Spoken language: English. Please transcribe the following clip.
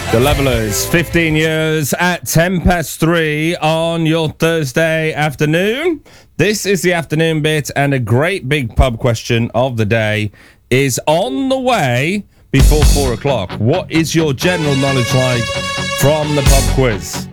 The Levellers, 15 years at 10 past 3 on your Thursday afternoon. This is the afternoon bit, and a great big pub question of the day is on the way before 4 o'clock. What is your general knowledge like from the pub quiz?